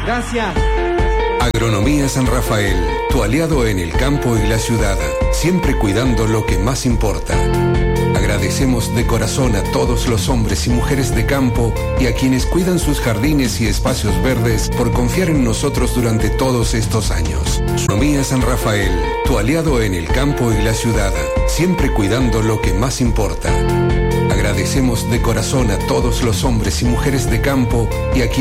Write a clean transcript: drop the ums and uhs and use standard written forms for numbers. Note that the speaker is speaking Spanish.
Gracias. Agronomía San Rafael, tu aliado en el campo y la ciudad, siempre cuidando lo que más importa. Agradecemos de corazón a todos los hombres y mujeres de campo y a quienes cuidan sus jardines y espacios verdes por confiar en nosotros durante todos estos años. Agronomía San Rafael, tu aliado en el campo y la ciudad, siempre cuidando lo que más importa. Agradecemos de corazón a todos los hombres y mujeres de campo y a quienes